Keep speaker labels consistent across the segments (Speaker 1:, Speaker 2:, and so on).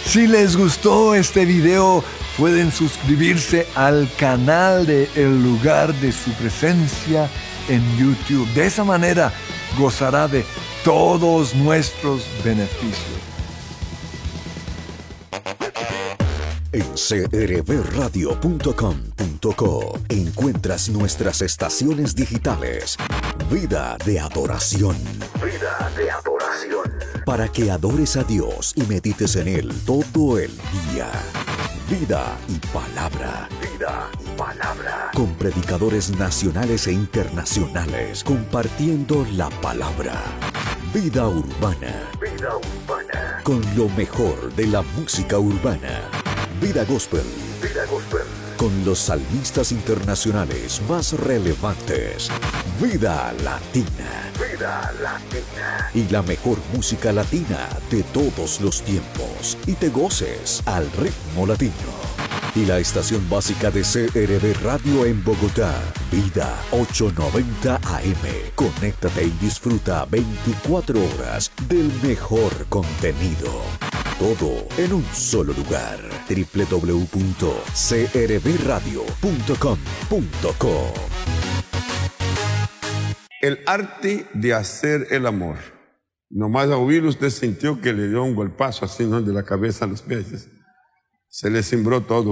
Speaker 1: Si les gustó este video, pueden suscribirse al canal de El Lugar de Su Presencia en YouTube. De esa manera gozará de todos nuestros beneficios.
Speaker 2: En crbradio.com.co encuentras nuestras estaciones digitales. Vida de adoración. Vida de adoración. Para que adores a Dios y medites en Él todo el día. Vida y palabra. Vida y palabra. Con predicadores nacionales e internacionales compartiendo la palabra. Vida urbana. Vida urbana. Con lo mejor de la música urbana. Vida Gospel. Vida Gospel. Con los salmistas internacionales más relevantes. Vida Latina. Vida Latina. Y la mejor música latina de todos los tiempos. Y te goces al ritmo latino. Y la estación básica de CRB Radio en Bogotá. Vida 890 AM. Conéctate y disfruta 24 horas del mejor contenido. Todo en un solo lugar. www.crbradio.com.co.
Speaker 3: El arte de hacer el amor. Nomás a oírlo usted sintió que le dio un golpazo así, ¿no? De la cabeza a los pies. Se le cimbró todo.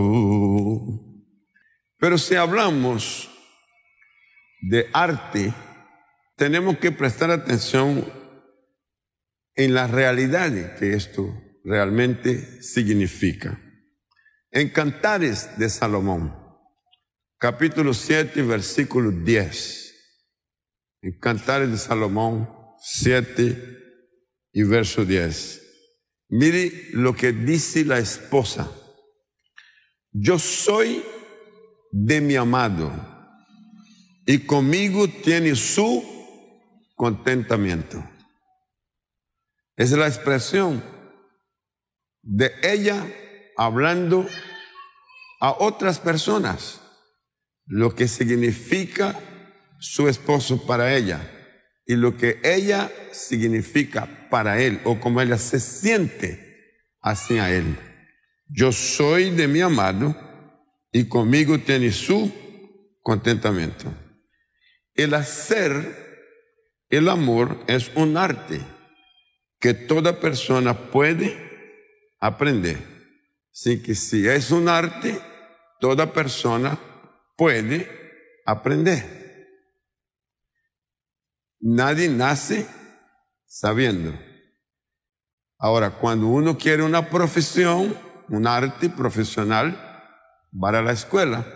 Speaker 3: Pero si hablamos de arte, tenemos que prestar atención en la realidad que esto realmente significa. En Cantares de Salomón, capítulo 7, versículo 10. En Cantares de Salomón 7 y verso 10. Mire lo que dice la esposa. Yo soy de mi amado y conmigo tiene su contentamiento. Esa es la expresión de ella hablando a otras personas, lo que significa su esposo para ella y lo que ella significa para él, o como ella se siente hacia él. Yo soy de mi amado y conmigo tiene su contentamiento. El hacer el amor es un arte que toda persona puede aprender. Así que si es un arte, toda persona puede aprender. Nadie nace sabiendo. Ahora, cuando uno quiere una profesión, un arte profesional, va a la escuela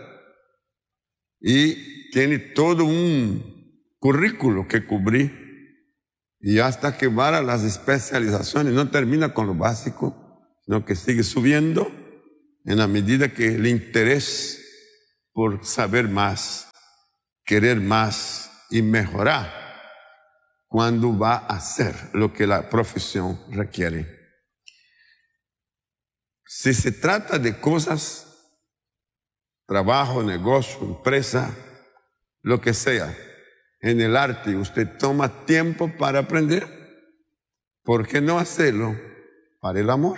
Speaker 3: y tiene todo un currículo que cubrir, y hasta que va a las especializaciones, no termina con lo básico, sino que sigue subiendo en la medida que el interés por saber más, querer más y mejorar cuando va a hacer lo que la profesión requiere. Si se trata de cosas, trabajo, negocio, empresa, lo que sea, en el arte usted toma tiempo para aprender, ¿por qué no hacerlo para el amor?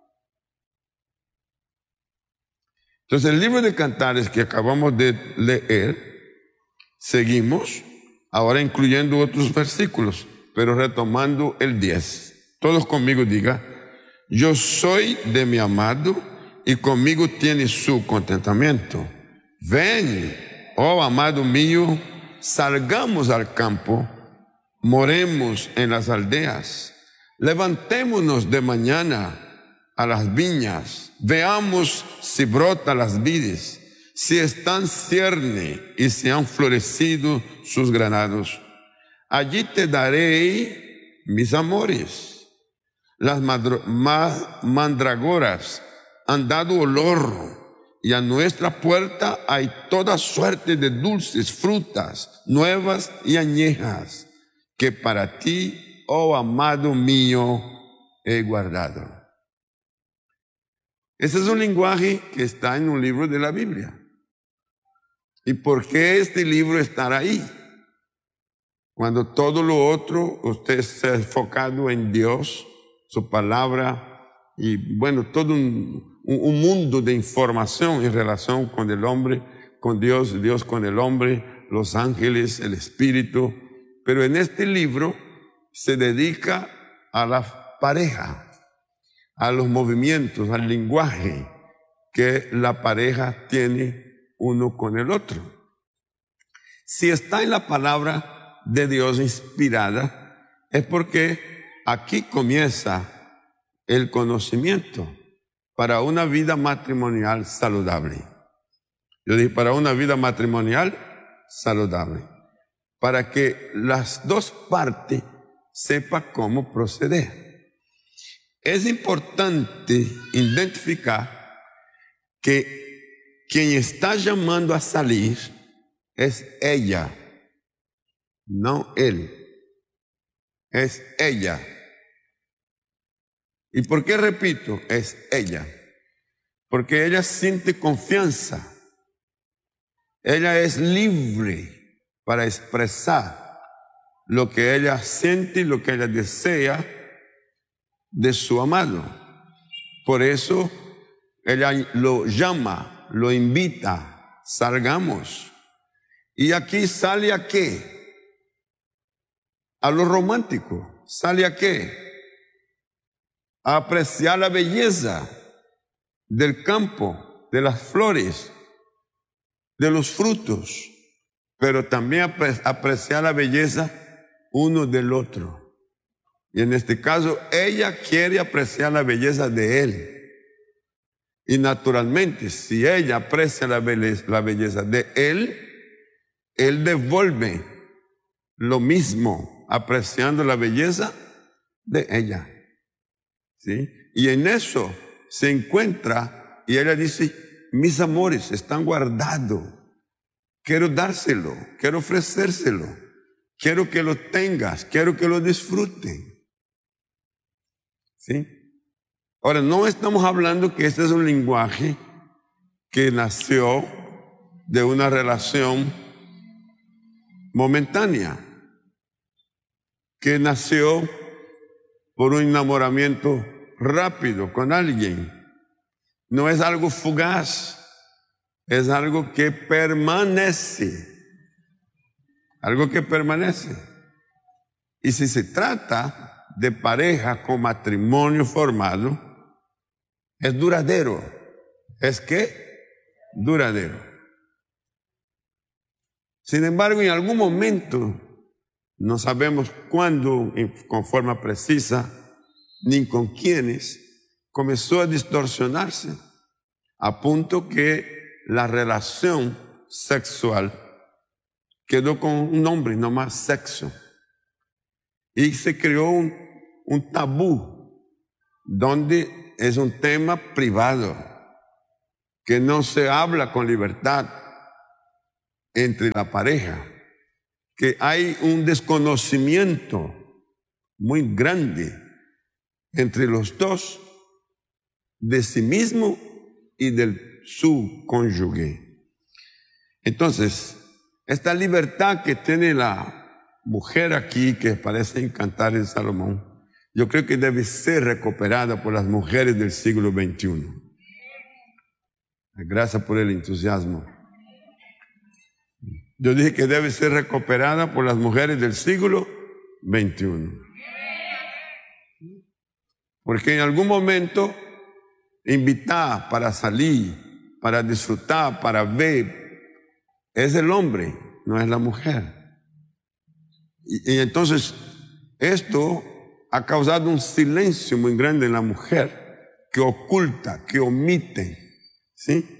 Speaker 3: Entonces, el libro de Cantares que acabamos de leer, seguimos, ahora incluyendo otros versículos, pero retomando el 10. Todos conmigo diga, yo soy de mi amado y conmigo tiene su contentamiento. Ven, oh amado mío, salgamos al campo, moremos en las aldeas, levantémonos de mañana a las viñas, veamos si brotan las vides, si están cierne y si han florecido sus granados. Allí te daré mis amores. Las mandragoras han dado olor, y a nuestra puerta hay toda suerte de dulces frutas, nuevas y añejas, que para ti, oh amado mío, he guardado. Ese es un lenguaje que está en un libro de la Biblia. ¿Y por qué este libro estará ahí? Cuando todo lo otro, usted se ha enfocado en Dios, su palabra, y bueno, todo un mundo de información en relación con el hombre, con Dios, Dios con el hombre, los ángeles, el espíritu. Pero en este libro se dedica a la pareja, a los movimientos, al lenguaje que la pareja tiene uno con el otro. Si está en la palabra de Dios inspirada, es porque aquí comienza el conocimiento para una vida matrimonial saludable. Yo dije, para una vida matrimonial saludable, para que las dos partes sepan cómo proceder. Es importante identificar que quien está llamando a salir es ella, no él. Es ella. ¿Y por qué repito? Es ella. Porque ella siente confianza. Ella es libre para expresar lo que ella siente y lo que ella desea de su amado. Por eso ella lo llama, lo invita, salgamos. Y aquí sale ¿a qué? A lo romántico. ¿Sale a qué? A apreciar la belleza del campo, de las flores, de los frutos, pero también apreciar la belleza uno del otro. Y en este caso, ella quiere apreciar la belleza de él. Y naturalmente, si ella aprecia la belleza de él, él devuelve lo mismo, apreciando la belleza de ella. ¿Sí? Y en eso se encuentra, y ella dice, mis amores están guardados, quiero dárselo, quiero ofrecérselo, quiero que lo tengas, quiero que lo disfruten. ¿Sí? Ahora, no estamos hablando que este es un lenguaje que nació de una relación momentánea, que nació por un enamoramiento rápido con alguien. No es algo fugaz, es algo que permanece. Algo que permanece. Y si se trata de pareja con matrimonio formado, es duradero. ¿Es qué? Duradero. Sin embargo, en algún momento, no sabemos cuándo, con forma precisa, ni con quiénes, comenzó a distorsionarse, a punto que la relación sexual quedó con un nombre, no más sexo. Y se creó un tabú, donde es un tema privado, que no se habla con libertad entre la pareja, que hay un desconocimiento muy grande entre los dos de sí mismo y de su cónyuge. Entonces, esta libertad que tiene la mujer aquí, que parece en Cantares de Salomón, yo creo que debe ser recuperada por las mujeres del siglo XXI. Gracias por el entusiasmo. Yo dije que debe ser recuperada por las mujeres del siglo XXI. Porque en algún momento invitar para salir, para disfrutar, para ver, es el hombre, no es la mujer. Y entonces esto ha causado un silencio muy grande en la mujer, que oculta, que omite, ¿sí?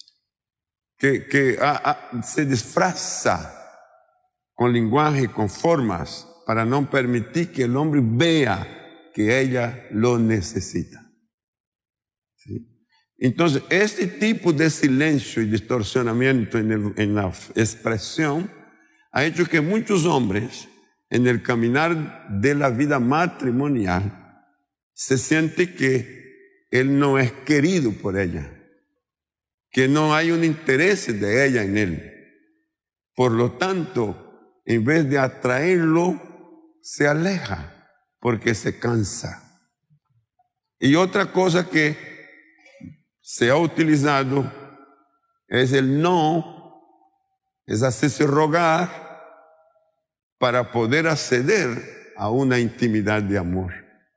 Speaker 3: Que se disfraza con lenguaje, con formas, para no permitir que el hombre vea que ella lo necesita. ¿Sí? Entonces, este tipo de silencio y distorsionamiento en la expresión ha hecho que muchos hombres, en el caminar de la vida matrimonial, se siente que él no es querido por ella, que no hay un interés de ella en él. Por lo tanto, en vez de atraerlo, se aleja porque se cansa. Y otra cosa que se ha utilizado es el no, es hacerse rogar para poder acceder a una intimidad de amor.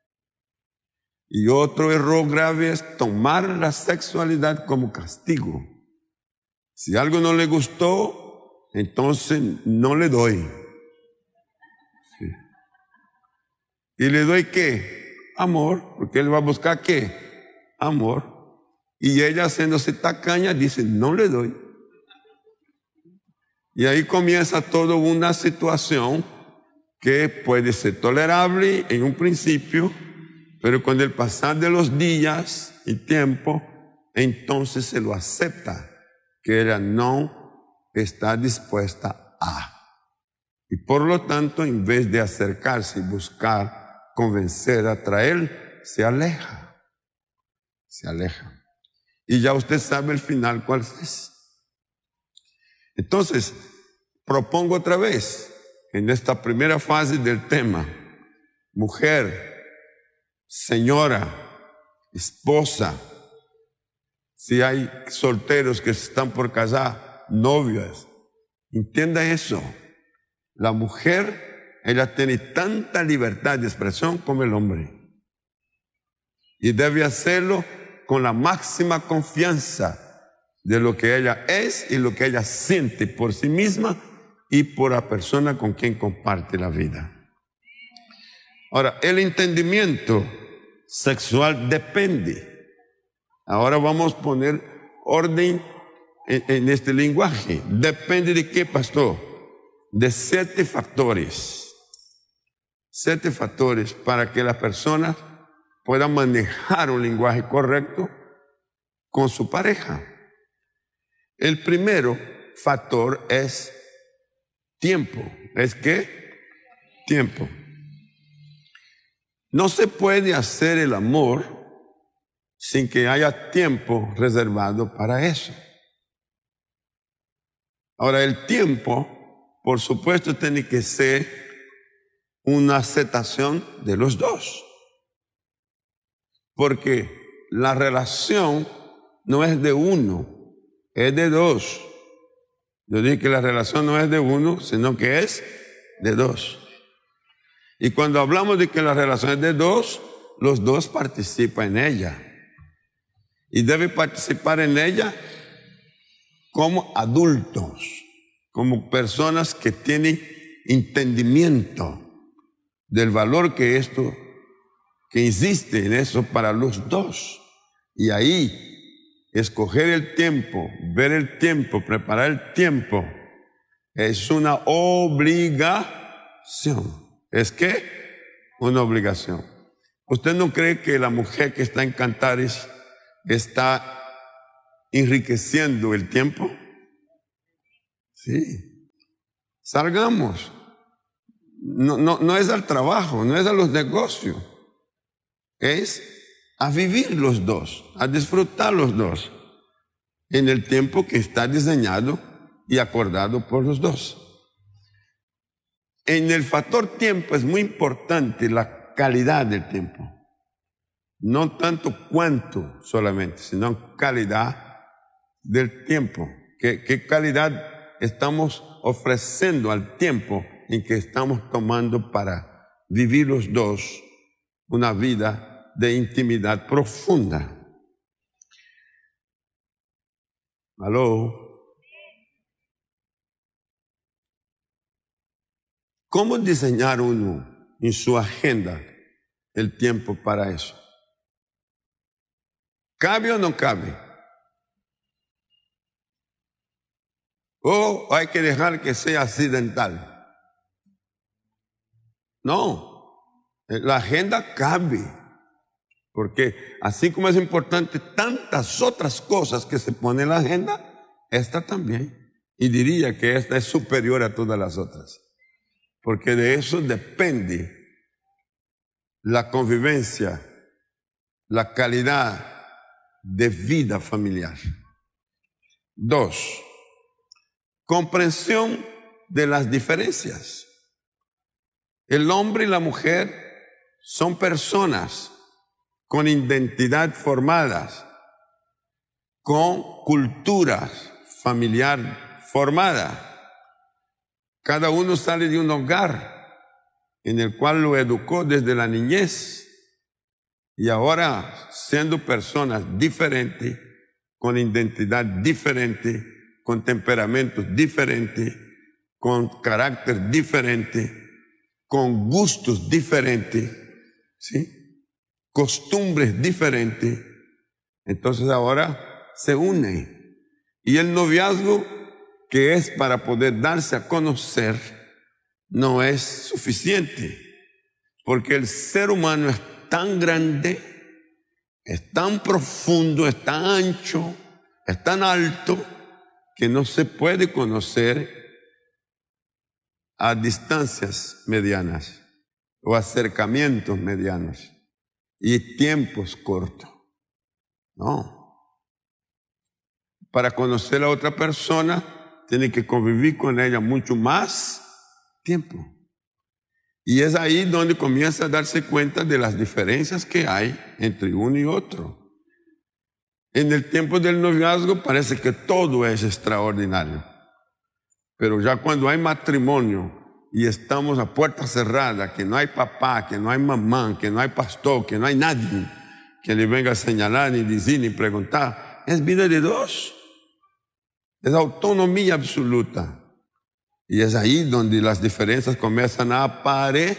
Speaker 3: Y otro error grave es tomar la sexualidad como castigo. Si algo no le gustó, entonces no le doy. Sí. ¿Y le doy qué? Amor, porque él va a buscar ¿qué? Amor. Y ella, haciéndose tacaña, dice, no le doy. Y ahí comienza toda una situación que puede ser tolerable en un principio, pero con el pasar de los días y tiempo, entonces se lo acepta, que ella no está dispuesta a. Y por lo tanto, en vez de acercarse y buscar, convencer, atraer, se aleja. Se aleja. Y ya usted sabe el final cuál es. Entonces, propongo otra vez, en esta primera fase del tema, mujer, señora, esposa, si hay solteros que se están por casar, novias, entienda eso. La mujer, ella tiene tanta libertad de expresión como el hombre. Y debe hacerlo con la máxima confianza de lo que ella es y lo que ella siente por sí misma y por la persona con quien comparte la vida. Ahora, el entendimiento sexual depende. Ahora vamos a poner orden en este lenguaje. ¿Depende de qué, pastor? De 7 factores. 7 factores para que la persona pueda manejar un lenguaje correcto con su pareja. El primero factor es tiempo. ¿Es qué? Tiempo. No se puede hacer el amor sin que haya tiempo reservado para eso. Ahora, el tiempo, por supuesto, tiene que ser una aceptación de los dos. Porque la relación no es de uno, es de dos. Yo dije que la relación no es de uno, sino que es de dos. Y cuando hablamos de que la relación es de dos, los dos participan en ella. Y deben participar en ella como adultos, como personas que tienen entendimiento del valor que existe en eso para los dos. Y ahí, escoger el tiempo, ver el tiempo, preparar el tiempo, es una obligación. ¿Es qué? Una obligación. ¿Usted no cree que la mujer que está en Cantares está enriqueciendo el tiempo? Sí. Salgamos. No es al trabajo, no es a los negocios. Es a vivir los dos, a disfrutar los dos, en el tiempo que está diseñado y acordado por los dos. En el factor tiempo es muy importante la calidad del tiempo. No tanto cuánto solamente, sino calidad del tiempo. ¿Qué calidad estamos ofreciendo al tiempo en que estamos tomando para vivir los dos una vida de intimidad profunda? ¿Aló? ¿Cómo diseñar uno en su agenda el tiempo para eso? ¿Cabe o no cabe? ¿O hay que dejar que sea accidental? No, la agenda cabe, porque así como es importante tantas otras cosas que se ponen en la agenda, esta también. Y diría que esta es superior a todas las otras, porque de eso depende la convivencia, la calidad de vida familiar. 2, comprensión de las diferencias. El hombre y la mujer son personas con identidad formadas, con culturas familiar formada. Cada uno sale de un hogar en el cual lo educó desde la niñez y ahora siendo personas diferentes, con identidad diferente, con temperamentos diferentes, con carácter diferente, con gustos diferentes, ¿sí? Costumbres diferentes. Entonces ahora se unen. Y el noviazgo, que es para poder darse a conocer, no es suficiente, porque el ser humano es tan grande, es tan profundo, es tan ancho, es tan alto, que no se puede conocer a distancias medianas o acercamientos medianos y tiempos cortos. No. Para conocer a otra persona, tiene que convivir con ella mucho más tiempo. Y es ahí donde comienza a darse cuenta de las diferencias que hay entre uno y otro. En el tiempo del noviazgo parece que todo es extraordinario. Pero ya cuando hay matrimonio y estamos a puerta cerrada, que no hay papá, que no hay mamá, que no hay pastor, que no hay nadie que le venga a señalar, ni decir, ni preguntar, es vida de dos. Es autonomía absoluta. Y es ahí donde las diferencias comienzan a aparecer.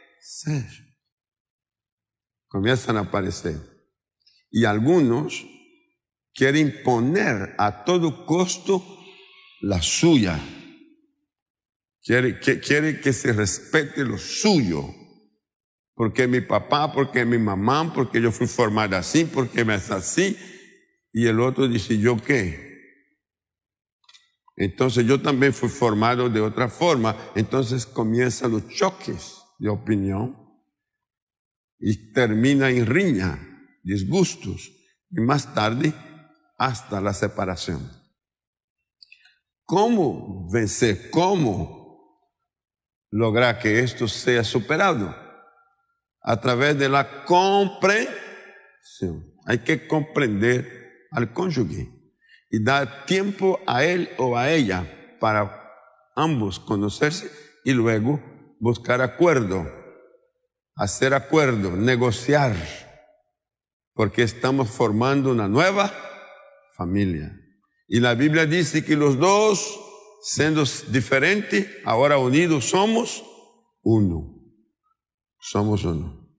Speaker 3: Comienzan a aparecer. Y algunos quieren imponer a todo costo la suya. Quiere que se respete lo suyo. Porque mi papá, porque mi mamá, porque yo fui formada así, porque me es así. Y el otro dice, ¿yo qué? Entonces yo también fui formado de otra forma. Entonces comienzan los choques de opinión y termina en riña, disgustos y más tarde hasta la separación. ¿Cómo vencer? ¿Cómo lograr que esto sea superado? A través de la comprensión. Hay que comprender al cónyuge y dar tiempo a él o a ella para ambos conocerse y luego buscar acuerdo, hacer acuerdo, negociar, porque estamos formando una nueva familia. Y la Biblia dice que los dos, siendo diferentes, ahora unidos somos uno. Somos uno.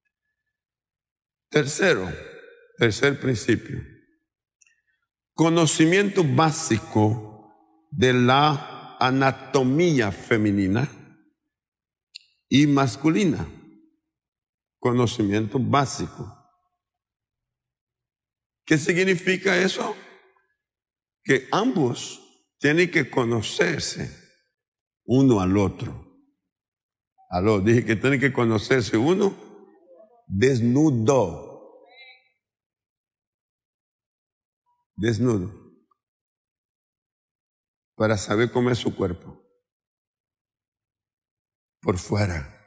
Speaker 3: Tercer principio. Conocimiento básico de la anatomía femenina y masculina. Conocimiento básico. ¿Qué significa eso? Que ambos tienen que conocerse uno al otro. Dije que tienen que conocerse uno desnudo. Desnudo, para saber cómo es su cuerpo por fuera.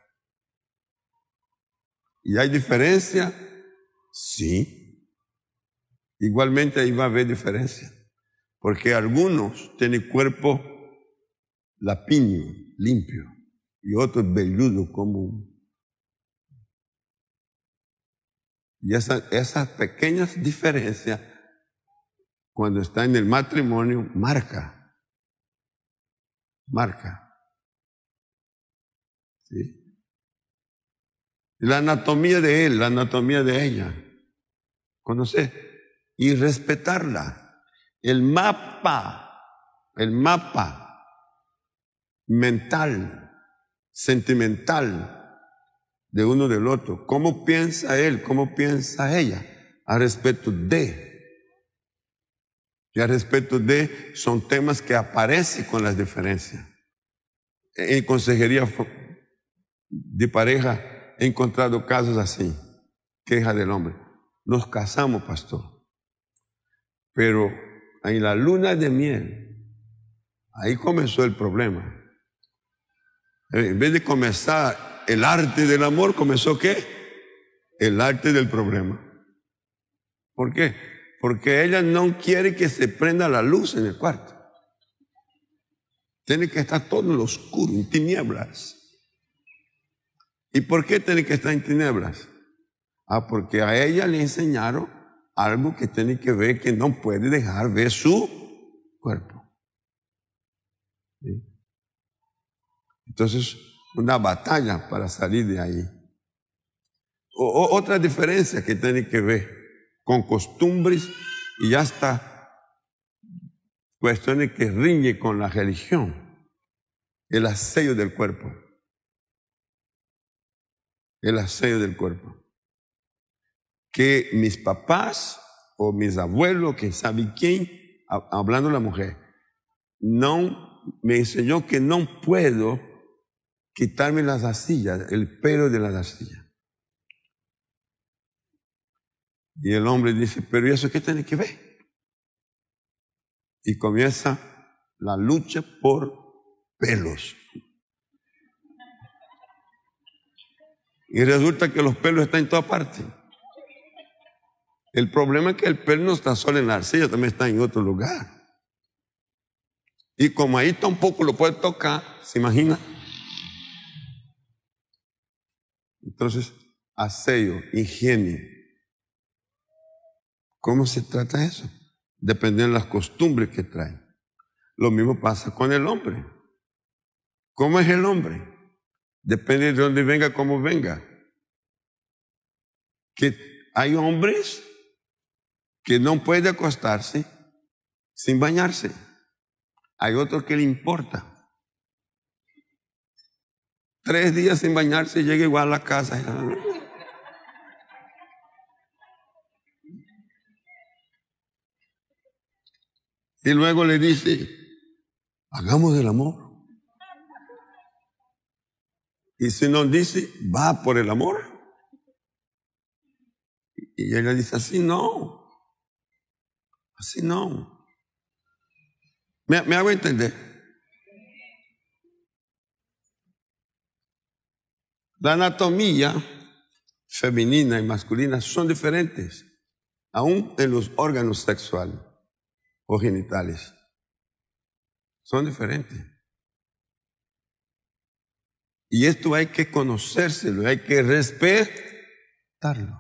Speaker 3: ¿Y hay diferencia? Sí. Igualmente ahí va a haber diferencia, porque algunos tienen cuerpo lapiño, limpio, y otros velludo como. Y esas pequeñas diferencias, cuando está en el matrimonio, marca. ¿Sí? La anatomía de él, la anatomía de ella. Conocer y respetarla. El mapa mental, sentimental de uno del otro. ¿Cómo piensa él? ¿Cómo piensa ella? A respecto de. Y al respecto de, son temas que aparecen con las diferencias. En consejería de pareja he encontrado casos así. Queja del hombre. Nos casamos, pastor. Pero en la luna de miel, ahí comenzó el problema. En vez de comenzar el arte del amor, ¿comenzó qué? el arte del problema. ¿Por qué? Porque ella no quiere que se prenda la luz en el cuarto. Tiene que estar todo en lo oscuro, en tinieblas. ¿Y por qué tiene que estar en tinieblas? Porque a ella le enseñaron algo que tiene que ver, que no puede dejar ver su cuerpo. ¿Sí? Entonces, una batalla para salir de ahí. Otra diferencia que tiene que ver con costumbres y hasta cuestiones que riñen con la religión. El aseo del cuerpo. El aseo del cuerpo. Que mis papás o mis abuelos, que sabe quién, hablando de la mujer, no me enseñó que no puedo quitarme las astillas, el pelo de las astillas. Y el hombre dice, pero ¿y eso qué tiene que ver? Y comienza la lucha por pelos. Y resulta que los pelos están en toda parte. El problema es que el pelo no está solo en la arcilla, también está en otro lugar. Y como ahí tampoco lo puede tocar, ¿se imagina? Entonces, aseo, higiene. ¿Cómo se trata eso? Depende de las costumbres que traen. Lo mismo pasa con el hombre. ¿Cómo es el hombre? Depende de dónde venga, cómo venga. Que hay hombres que no pueden acostarse sin bañarse. Hay otros que le importa. 3 días sin bañarse, llega igual a la casa. Y luego le dice, hagamos el amor. Y si nos dice, va por el amor. Y ella dice, así no. Así no. ¿Me hago entender? La anatomía femenina y masculina son diferentes, aún en los órganos sexuales o genitales. Son diferentes. Y esto hay que conocérselo, hay que respetarlo.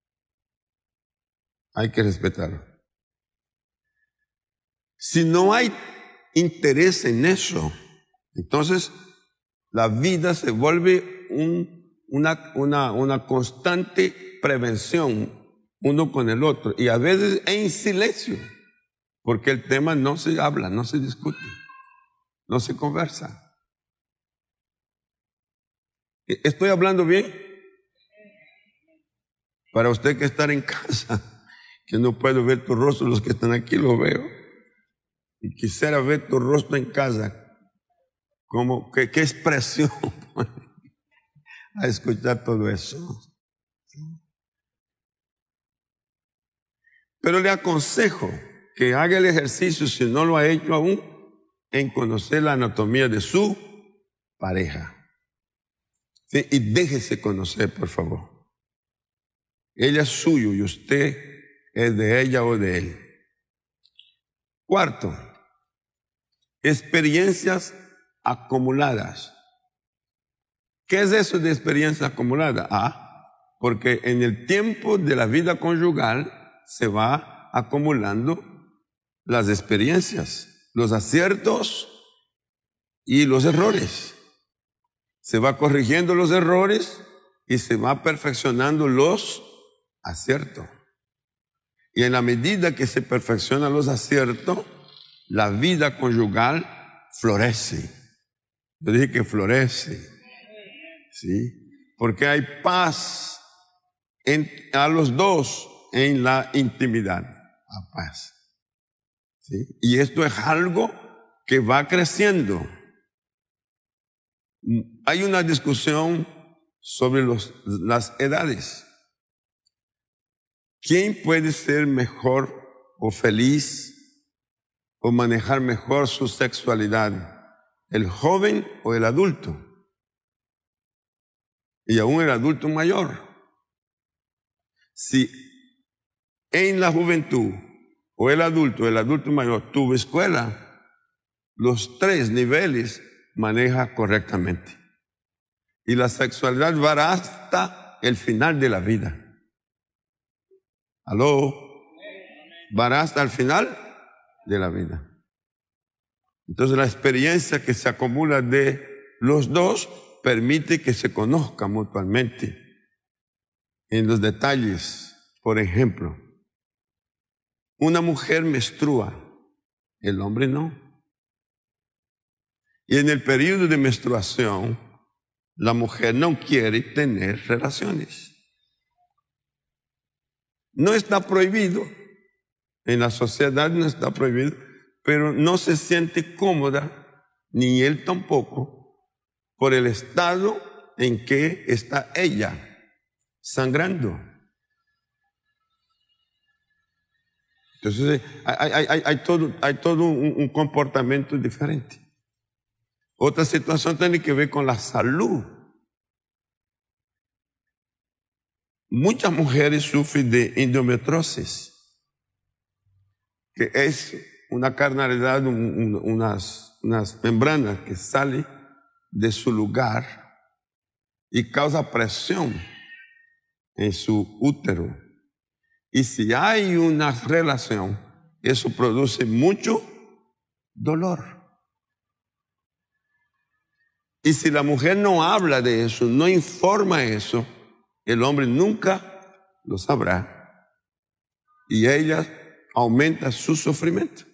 Speaker 3: Hay que respetarlo. Si no hay interés en eso, entonces la vida se vuelve una constante prevención uno con el otro, y a veces en silencio, porque el tema no se habla, no se discute, no se conversa. ¿Estoy hablando bien? Para usted que está en casa, que no puedo ver tu rostro, los que están aquí lo veo, y quisiera ver tu rostro en casa, como qué expresión a escuchar todo eso. Pero le aconsejo que haga el ejercicio, si no lo ha hecho aún, en conocer la anatomía de su pareja. ¿Sí? Y déjese conocer, por favor. Ella es suyo y usted es de ella o de él. Cuarto, experiencias acumuladas. ¿Qué es eso de experiencia acumulada? Porque en el tiempo de la vida conyugal se va acumulando las experiencias, los aciertos y los errores. Se va corrigiendo los errores y se va perfeccionando los aciertos. Y en la medida que se perfeccionan los aciertos, la vida conyugal florece. Yo dije que florece. ¿Sí? Porque hay paz a los dos en la intimidad. A paz. ¿Sí? Y esto es algo que va creciendo. Hay una discusión sobre las edades. ¿Quién puede ser mejor o feliz o manejar mejor su sexualidad? ¿El joven o el adulto? Y aún el adulto mayor. Si en la juventud o el adulto mayor tuvo escuela, los 3 niveles maneja correctamente. Y la sexualidad va hasta el final de la vida. ¿Aló? Va hasta el final de la vida. Entonces la experiencia que se acumula de los dos permite que se conozcan mutuamente en los detalles. Por ejemplo, una mujer menstrua, el hombre no. Y en el periodo de menstruación, la mujer no quiere tener relaciones. No está prohibido, en la sociedad no está prohibido, pero no se siente cómoda, ni él tampoco, por el estado en que está ella, sangrando. Entonces hay todo un comportamiento diferente. Otra situación tiene que ver con la salud. Muchas mujeres sufren de endometriosis, que es una carnalidad, unas membranas que salen de su lugar y causa presión en su útero. Y si hay una relación, eso produce mucho dolor. Y si la mujer no habla de eso, no informa eso, el hombre nunca lo sabrá. Y ella aumenta su sufrimiento.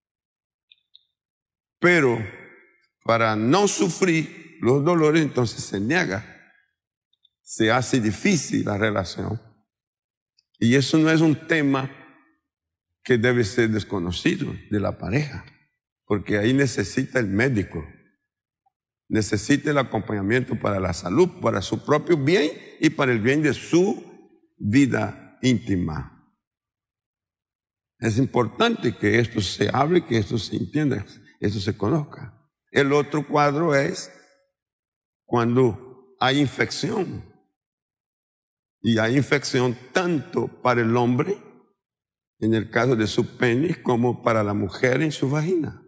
Speaker 3: Pero para no sufrir los dolores, entonces se niega. Se hace difícil la relación. Y eso no es un tema que debe ser desconocido de la pareja, porque ahí necesita el médico, necesita el acompañamiento para la salud, para su propio bien y para el bien de su vida íntima. Es importante que esto se hable, que esto se entienda, esto se conozca. El otro cuadro es cuando hay infección. Y hay infección tanto para el hombre, en el caso de su pene, como para la mujer en su vagina.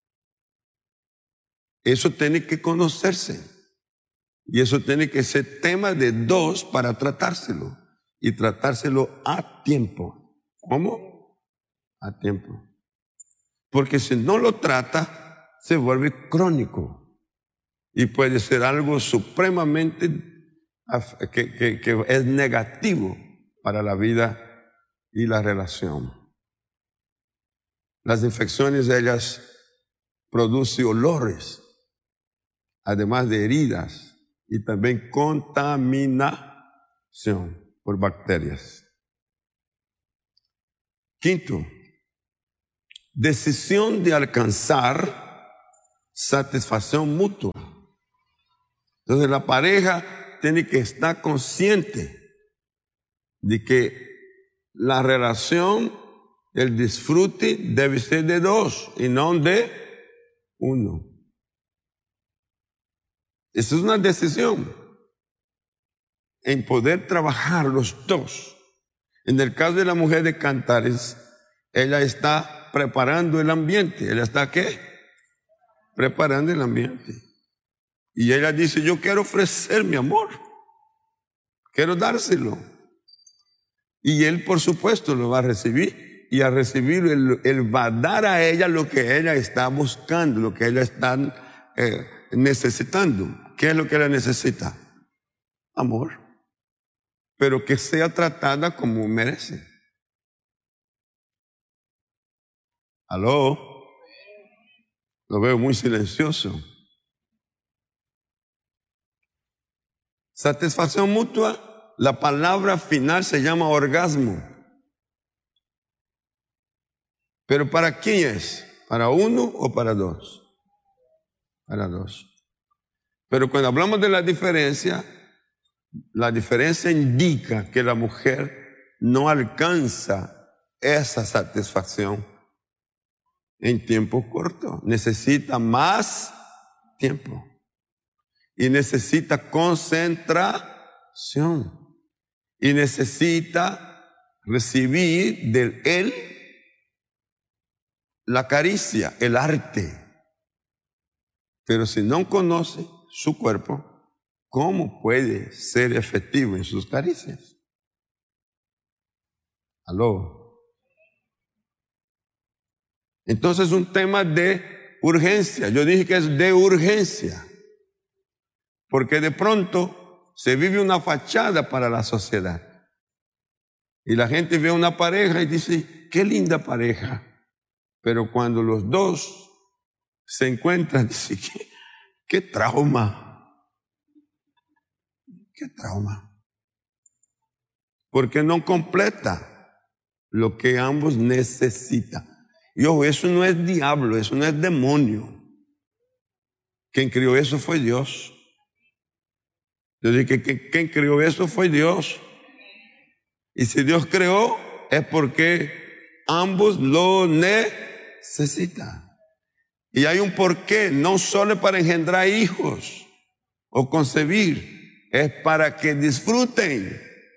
Speaker 3: Eso tiene que conocerse. Y eso tiene que ser tema de 2 para tratárselo. Y tratárselo a tiempo. ¿Cómo? A tiempo. Porque si no lo trata, se vuelve crónico. Y puede ser algo supremamente que es negativo para la vida y la relación. Las infecciones, ellas producen olores, además de heridas, y también contaminación por bacterias. Quinto, decisión de alcanzar satisfacción mutua. Entonces la pareja tiene que estar consciente de que la relación, el disfrute debe ser de 2 y no de 1. Esa es una decisión en poder trabajar los 2. En el caso de la mujer de Cantares, ella está preparando el ambiente. ¿Ella está qué? Preparando el ambiente. Y ella dice, yo quiero ofrecer mi amor, quiero dárselo. Y él, por supuesto, lo va a recibir. Y al recibirlo, él va a dar a ella lo que ella está buscando, lo que ella está necesitando. ¿Qué es lo que ella necesita? Amor. Pero que sea tratada como merece. ¿Aló? Lo veo muy silencioso. Satisfacción mutua, la palabra final se llama orgasmo. ¿Pero para quién es? ¿Para 1 o para 2? Para 2. Pero cuando hablamos de la diferencia indica que la mujer no alcanza esa satisfacción en tiempo corto. Necesita más tiempo. Y necesita concentración. Y necesita recibir de él la caricia, el arte. Pero si no conoce su cuerpo, ¿cómo puede ser efectivo en sus caricias? ¿Aló? Entonces un tema de urgencia. Yo dije que es de urgencia. Porque de pronto se vive una fachada para la sociedad. Y la gente ve una pareja y dice, qué linda pareja. Pero cuando los dos se encuentran, dice, qué trauma. Qué trauma. Porque no completa lo que ambos necesitan. Y ojo, eso no es diablo, eso no es demonio. Quien crió eso fue Dios. Yo dije que quien creó eso fue Dios. Y si Dios creó, es porque ambos lo necesitan. Y hay un porqué, no solo para engendrar hijos o concebir, es para que disfruten.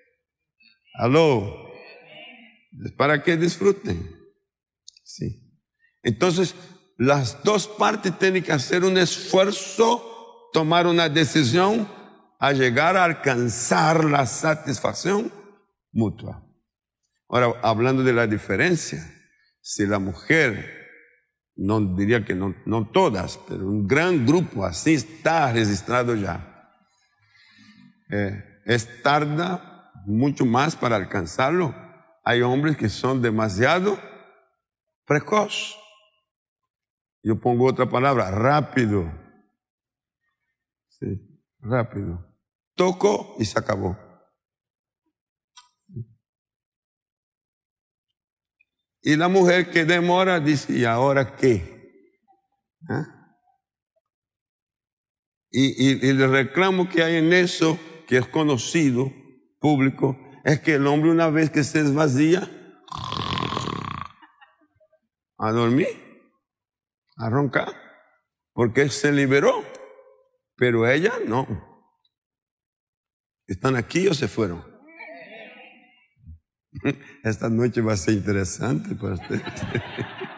Speaker 3: ¿Aló? Es para que disfruten. Sí. Entonces, las dos partes tienen que hacer un esfuerzo, tomar una decisión a llegar a alcanzar la satisfacción mutua. Ahora, hablando de la diferencia, si la mujer, no diría que no todas, pero un gran grupo así está registrado ya, es tarda mucho más para alcanzarlo. Hay hombres que son demasiado precoz. Yo pongo otra palabra, rápido. Sí, rápido. Toco y se acabó. Y la mujer que demora dice, ¿y ahora qué? ¿Ah? Y el reclamo que hay en eso, que es conocido, público, es que el hombre una vez que se desvacía, a dormir, a roncar, porque se liberó, pero ella no. ¿Están aquí o se fueron? Esta noche va a ser interesante para ustedes.